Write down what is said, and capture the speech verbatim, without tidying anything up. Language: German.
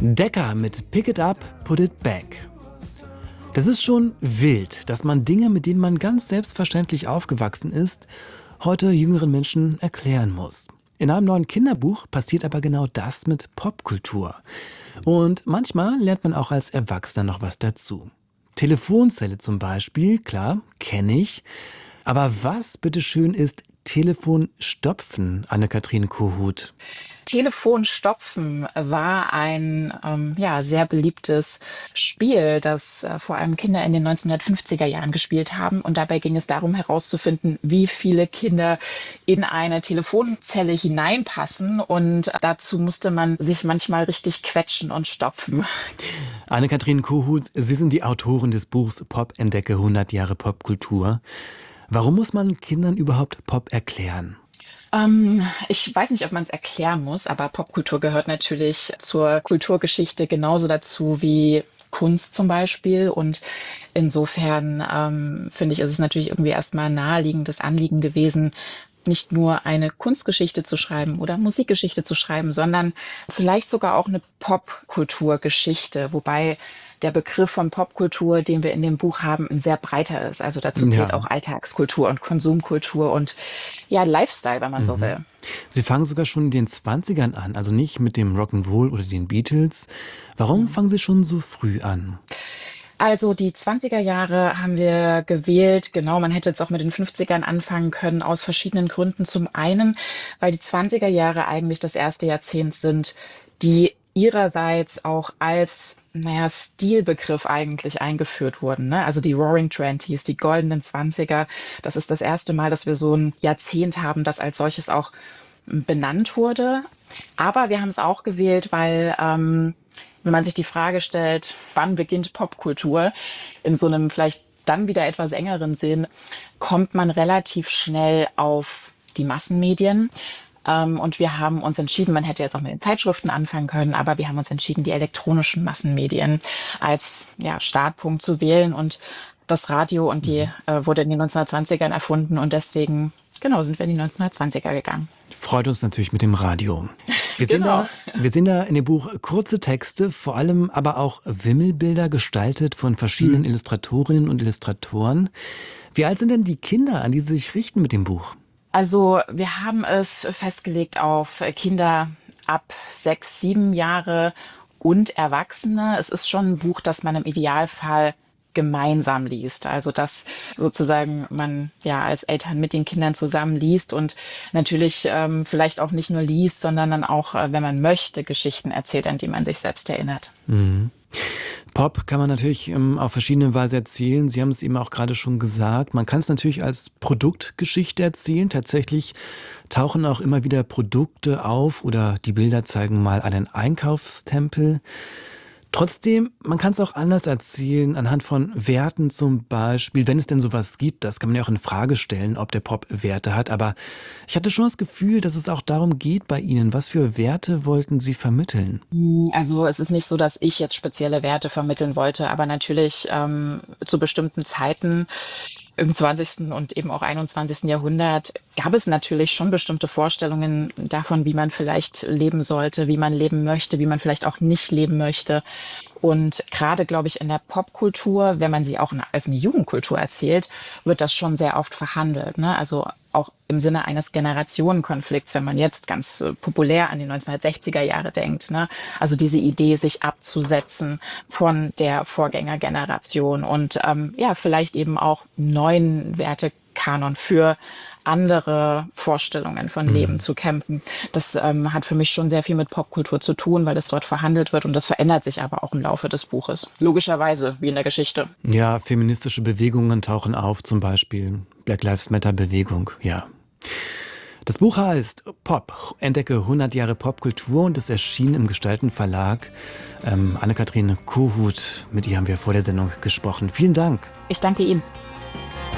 Decca mit Pick It Up, Put It Back. Das ist schon wild, dass man Dinge, mit denen man ganz selbstverständlich aufgewachsen ist, heute jüngeren Menschen erklären muss. In einem neuen Kinderbuch passiert aber genau das mit Popkultur. Und manchmal lernt man auch als Erwachsener noch was dazu. Telefonzelle zum Beispiel, klar, kenne ich. Aber was, bitteschön, ist Telefonstopfen, Anne-Kathrin Kohut? Telefonstopfen war ein ähm, ja, sehr beliebtes Spiel, das äh, vor allem Kinder in den neunzehnhundertfünfziger Jahren gespielt haben. Und dabei ging es darum herauszufinden, wie viele Kinder in eine Telefonzelle hineinpassen. Und dazu musste man sich manchmal richtig quetschen und stopfen. Anne-Kathrin Kohut, Sie sind die Autorin des Buchs Pop entdecke hundert Jahre Popkultur. Warum muss man Kindern überhaupt Pop erklären? Ähm, ich weiß nicht, ob man es erklären muss, aber Popkultur gehört natürlich zur Kulturgeschichte genauso dazu wie Kunst zum Beispiel. Und insofern ähm, finde ich, ist es natürlich irgendwie erstmal ein naheliegendes Anliegen gewesen, nicht nur eine Kunstgeschichte zu schreiben oder Musikgeschichte zu schreiben, sondern vielleicht sogar auch eine Popkulturgeschichte, wobei der Begriff von Popkultur, den wir in dem Buch haben, ein sehr breiter ist. Also dazu zählt Ja. auch Alltagskultur und Konsumkultur und ja, Lifestyle, wenn man so will. Sie fangen sogar schon in den Zwanzigern an, also nicht mit dem Rock'n'Roll oder den Beatles. Warum fangen Sie schon so früh an? Also die zwanziger Jahre haben wir gewählt. Genau, man hätte jetzt auch mit den fünfzigern anfangen können, aus verschiedenen Gründen. Zum einen, weil die zwanziger Jahre eigentlich das erste Jahrzehnt sind, die ihrerseits auch als, naja, Stilbegriff eigentlich eingeführt wurden. Ne? Also die Roaring Twenties, die goldenen Zwanziger. Das ist das erste Mal, dass wir so ein Jahrzehnt haben, das als solches auch benannt wurde. Aber wir haben es auch gewählt, weil ähm, wenn man sich die Frage stellt, wann beginnt Popkultur, in so einem vielleicht dann wieder etwas engeren Sinn, kommt man relativ schnell auf die Massenmedien. Ähm, und wir haben uns entschieden, man hätte jetzt auch mit den Zeitschriften anfangen können, aber wir haben uns entschieden, die elektronischen Massenmedien als ja, Startpunkt zu wählen. Und das Radio und die äh, wurde in den neunzehnhundertzwanzigern erfunden und deswegen, genau, sind wir in die neunzehnhundertzwanziger gegangen. Freut uns natürlich mit dem Radio. Wir sehen, Genau. da, wir sehen da in dem Buch kurze Texte, vor allem aber auch Wimmelbilder gestaltet von verschiedenen Mhm. Illustratorinnen und Illustratoren. Wie alt sind denn die Kinder, an die Sie sich richten mit dem Buch? Also wir haben es festgelegt auf Kinder ab sechs, sieben Jahre und Erwachsene. Es ist schon ein Buch, das man im Idealfall gemeinsam liest. Also dass sozusagen man ja als Eltern mit den Kindern zusammen liest und natürlich ähm, vielleicht auch nicht nur liest, sondern dann auch, äh, wenn man möchte, Geschichten erzählt, an die man sich selbst erinnert. Mhm. Pop kann man natürlich ähm, auf verschiedene Weise erzählen. Sie haben es eben auch gerade schon gesagt. Man kann es natürlich als Produktgeschichte erzählen. Tatsächlich tauchen auch immer wieder Produkte auf oder die Bilder zeigen mal einen Einkaufstempel. Trotzdem, man kann es auch anders erzählen, anhand von Werten zum Beispiel, wenn es denn sowas gibt. Das kann man ja auch in Frage stellen, ob der Pop Werte hat. Aber ich hatte schon das Gefühl, dass es auch darum geht bei Ihnen. Was für Werte wollten Sie vermitteln? Also es ist nicht so, dass ich jetzt spezielle Werte vermitteln wollte, aber natürlich ähm, zu bestimmten Zeiten im zwanzigsten und eben auch einundzwanzigsten Jahrhundert gab es natürlich schon bestimmte Vorstellungen davon, wie man vielleicht leben sollte, wie man leben möchte, wie man vielleicht auch nicht leben möchte. Und gerade, glaube ich, in der Popkultur, wenn man sie auch als eine Jugendkultur erzählt, wird das schon sehr oft verhandelt. Ne? Also auch im Sinne eines Generationenkonflikts, wenn man jetzt ganz äh, populär an die neunzehnhundertsechziger Jahre denkt. Ne? Also diese Idee, sich abzusetzen von der Vorgängergeneration und ähm, ja, vielleicht eben auch neuen Wertekanon für andere Vorstellungen von Leben zu kämpfen. Das ähm, hat für mich schon sehr viel mit Popkultur zu tun, weil das dort verhandelt wird und das verändert sich aber auch im Laufe des Buches. Logischerweise, wie in der Geschichte. Ja, feministische Bewegungen tauchen auf, zum Beispiel Black Lives Matter Bewegung, ja. Das Buch heißt Pop, entdecke hundert Jahre Popkultur und es erschien im Gestalten Verlag. Ähm, Anne-Kathrin Kohut, mit ihr haben wir vor der Sendung gesprochen. Vielen Dank. Ich danke Ihnen.